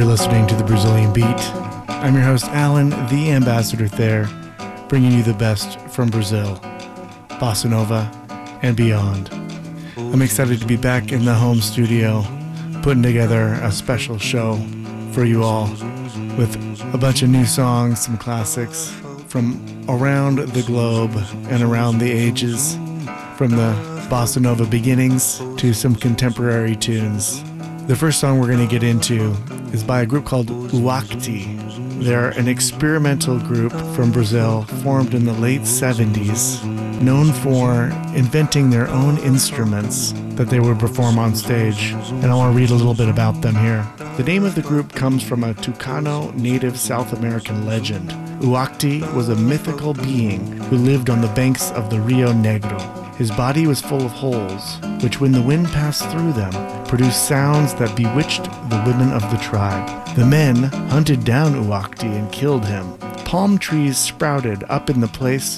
You're listening to The Brazilian Beat. I'm your host, Alan, the Ambassador Thayer, bringing you the best from Brazil, Bossa Nova, and beyond. I'm excited to be back in the home studio, putting together a special show for you all with a bunch of new songs, some classics from around the globe and around the ages, from the Bossa Nova beginnings to some contemporary tunes. The first song we're going to get into is by a group called Uakti. They're an experimental group from Brazil formed in the late 70s, known for inventing their own instruments that they would perform on stage. And I want to read a little bit about them here. The name of the group comes from a Tucano native South American legend. Uakti was a mythical being who lived on the banks of the Rio Negro. His body was full of holes, which when the wind passed through them, produced sounds that bewitched the women of the tribe. The men hunted down Uakti and killed him. Palm trees sprouted up in the place